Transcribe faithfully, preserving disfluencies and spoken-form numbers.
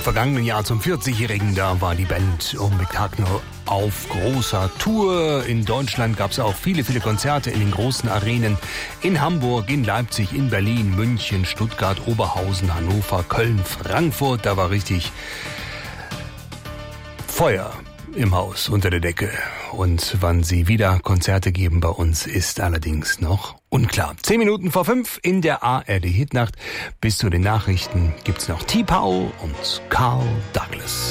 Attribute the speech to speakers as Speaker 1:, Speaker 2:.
Speaker 1: vergangenen Jahr zum vierzigjährigen, da war die Band um Big Techno auf großer Tour. In Deutschland gab es auch viele, viele Konzerte in den großen Arenen. In Hamburg, in Leipzig, in Berlin, München, Stuttgart, Oberhausen, Hannover, Köln, Frankfurt. Da war richtig Feuer im Haus unter der Decke. Und wann sie wieder Konzerte geben bei uns, ist allerdings noch unklar. Zehn Minuten vor fünf in der A R D Hitnacht. Bis zu den Nachrichten gibt's noch T-Pow und Carl Douglas.